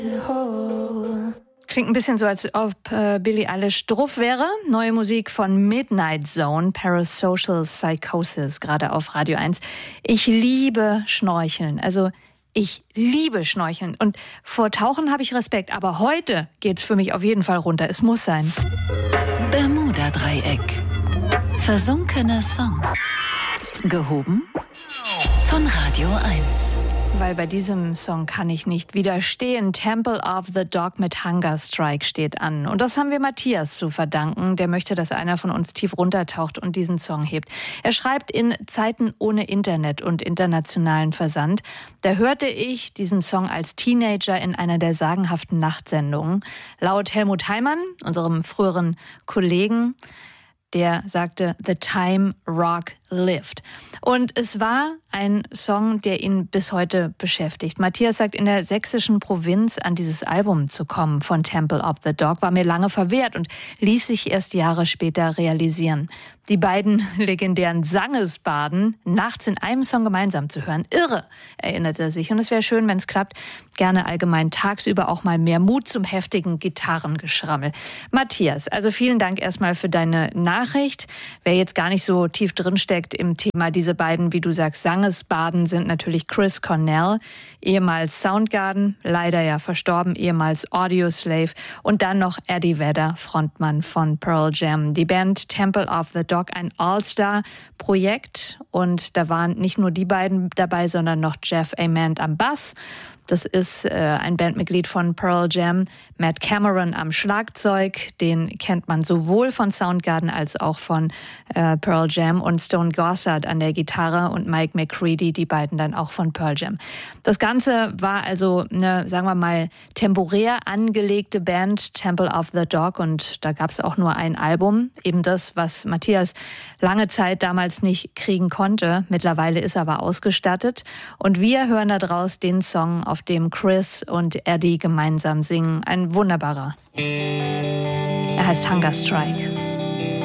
Klingt ein bisschen so, als ob Billie Eilish drauf wäre. Neue Musik von Midnight Zone, Parasocial Psychosis, gerade auf Radio 1. Ich liebe Schnorcheln. Also ich liebe Schnorcheln. Und vor Tauchen habe ich Respekt. Aber heute geht's für mich auf jeden Fall runter. Es muss sein. Bermuda-Dreieck. Versunkene Songs. Gehoben von Radio 1. Weil bei diesem Song kann ich nicht widerstehen. Temple of the Dog mit Hunger Strike steht an. Und das haben wir Matthias zu verdanken. Der möchte, dass einer von uns tief runtertaucht und diesen Song hebt. Er schreibt, in Zeiten ohne Internet und internationalen Versand, da hörte ich diesen Song als Teenager in einer der sagenhaften Nachtsendungen. Laut Helmut Heimann, unserem früheren Kollegen, der sagte, "The time rock lived." Und es war ein Song, der ihn bis heute beschäftigt. Matthias sagt, in der sächsischen Provinz an dieses Album zu kommen von Temple of the Dog war mir lange verwehrt und ließ sich erst Jahre später realisieren. Die beiden legendären Sangesbaden nachts in einem Song gemeinsam zu hören. Irre, erinnert er sich. Und es wäre schön, wenn es klappt. Gerne allgemein tagsüber auch mal mehr Mut zum heftigen Gitarrengeschrammel. Matthias, also vielen Dank erstmal für deine Nachricht. Wer jetzt gar nicht so tief drinsteckt im Thema, diese beiden, wie du sagst, Sangesbaden sind natürlich Chris Cornell, ehemals Soundgarden, leider ja verstorben, ehemals Audioslave, und dann noch Eddie Vedder, Frontmann von Pearl Jam. Die Band Temple of the Dog, ein All-Star-Projekt, und da waren nicht nur die beiden dabei, sondern noch Jeff Ament am Bass. Das ist ein Bandmitglied von Pearl Jam, Matt Cameron am Schlagzeug. Den kennt man sowohl von Soundgarden als auch von Pearl Jam, und Stone Gossard an der Gitarre und Mike McCready, die beiden dann auch von Pearl Jam. Das Ganze war also eine, sagen wir mal, temporär angelegte Band, Temple of the Dog, und da gab es auch nur ein Album, eben das, was Matthias lange Zeit damals nicht kriegen konnte. Mittlerweile ist er aber ausgestattet, und wir hören da draus den Song, auf dem Chris und Eddie gemeinsam singen. Ein wunderbarer. Er heißt Hunger Strike.